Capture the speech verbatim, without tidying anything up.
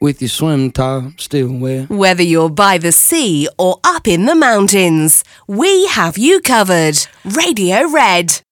with your swim top still wet. Whether you're by the sea or up in the mountains, we have you covered. Radio Red.